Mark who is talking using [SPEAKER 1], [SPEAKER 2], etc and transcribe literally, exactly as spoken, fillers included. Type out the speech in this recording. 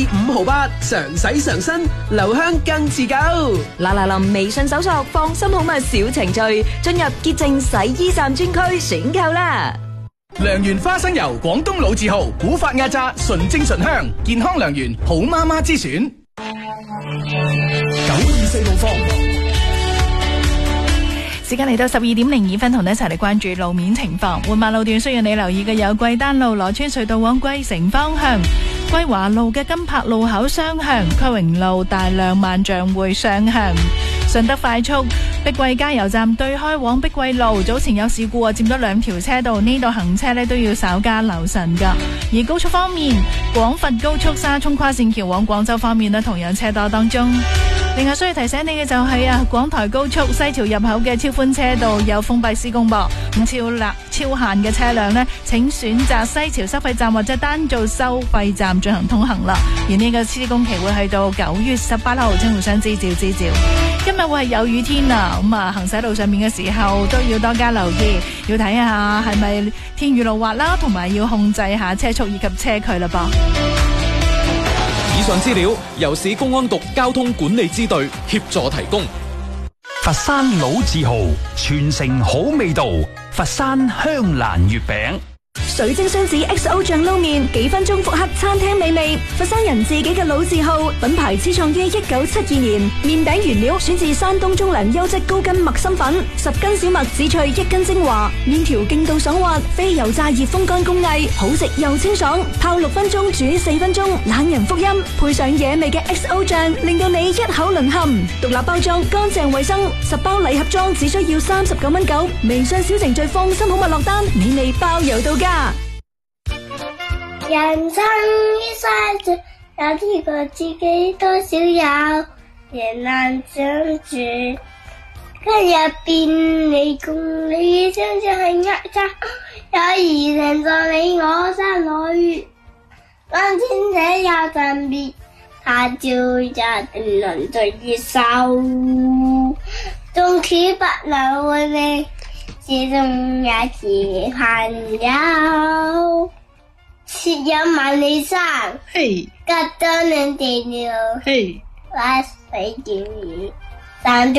[SPEAKER 1] 五毫八，常洗常新，留香更持久。
[SPEAKER 2] 嗱嗱臨微信搜索放心好物小程序，進入潔淨洗衣站專區選購啦。
[SPEAKER 3] 良緣花生油，廣東老字號，古法壓榨，純正醇香，健康良緣，好媽媽之選。九二四路況。
[SPEAKER 4] 時間嚟到十二點零二分，同你一齊嚟關注路面情況。緩慢路段需要你留意嘅有桂丹路羅村隧道往桂城方向、桂華路嘅金柏路口雙向、區榮路大量萬象匯雙向、順德快速碧桂加油站對開往碧桂路，早前有事故啊，佔咗兩條車道，呢度行車呢都要稍加留神噶。而高速方面，廣佛高速沙涌跨線橋往廣州方面呢，同樣車多當中。另外需要提醒你嘅就係啊，廣台高速西樵入口嘅超寬車道有封閉施工噃，咁超勒超限嘅車輛呢，請選擇西樵收費站或者單做收費站進行通行啦。而呢個施工期會去到九月十八號，請互相指照指照。今日會係有雨天啊，咁啊行駛路上面嘅時候都要多加留意，要睇下係咪天雨路滑啦，同埋要控制下車速以及車距啦噃。
[SPEAKER 5] 以上資料由市公安局交通管理支隊協助提供。
[SPEAKER 6] 佛山老字號，傳承好味道，佛山香蘭月餅。
[SPEAKER 7] 水晶雙子 X O 醬撈麵，幾分鐘復刻餐廳美味。佛山人自己嘅老字號，品牌始創於一九七二年。麵餅原料選自山東中糧優質高筋麥心粉，十斤小麥只萃一斤精華，麵條勁道爽滑，非油炸熱風乾工藝，好食又清爽。泡六分鐘，煮四分鐘，懶人福音。配上野味嘅 X O 醬，令到你一口淪陷。獨立包裝，乾淨衛生，十包禮盒裝只需要三十九蚊九。微信小程序放心好物落單，美味包郵到家。
[SPEAKER 8] 人生於世上有啲個自己多少有人難相處，今日便你共你相處係一家，友誼成在你我心裏。當天這有陣別，他朝一定能最接受。縱使不能為你，始終也是朋友。切有萬里山，
[SPEAKER 1] 嘿，
[SPEAKER 8] 隔多兩地了，
[SPEAKER 1] 嘿，
[SPEAKER 8] 我死掉你，但